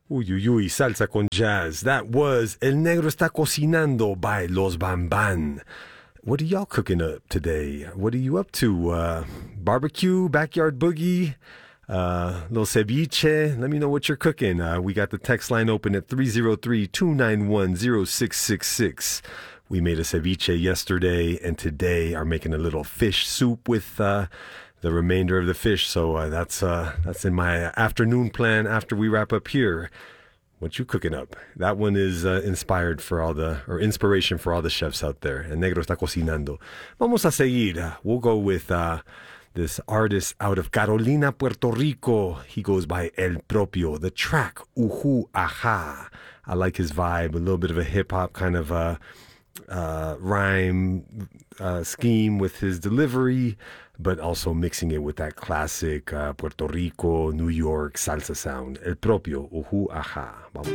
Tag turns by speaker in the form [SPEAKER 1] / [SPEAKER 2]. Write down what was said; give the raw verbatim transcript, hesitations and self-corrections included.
[SPEAKER 1] Uy, uy, uy, salsa con jazz. That was El Negro Está Cocinando by Los Bamban. What are y'all cooking up today? What are you up to? Uh, barbecue, backyard boogie, uh, little ceviche? Let me know what you're cooking. Uh, we got the text line open at three oh three, two nine one, oh six six six. We made a ceviche yesterday, and today are making a little fish soup with uh, the remainder of the fish. So uh, that's uh, that's in my afternoon plan after we wrap up here. What you cooking up? That one is uh, inspired for all the, or inspiration for all the chefs out there. El Negro Está Cocinando. Vamos a seguir. We'll go with uh, this artist out of Carolina, Puerto Rico. He goes by El Propio. The track, Uhu Aha. I like his vibe. A little bit of a hip-hop kind of uh, uh, rhyme uh, scheme with his delivery, but also mixing it with that classic uh, Puerto Rico, New York salsa sound. El Propio, Uhu Aha. Vamos.